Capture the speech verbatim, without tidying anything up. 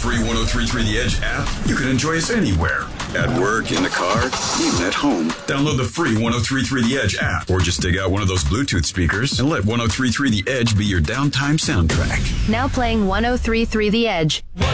free ten thirty-three The Edge app, you can enjoy us anywhere. At work, in the car, even at home. Download the free ten thirty-three The Edge app, or just dig out one of those Bluetooth speakers and let ten thirty-three The Edge be your downtime soundtrack. Now playing ten thirty-three The Edge.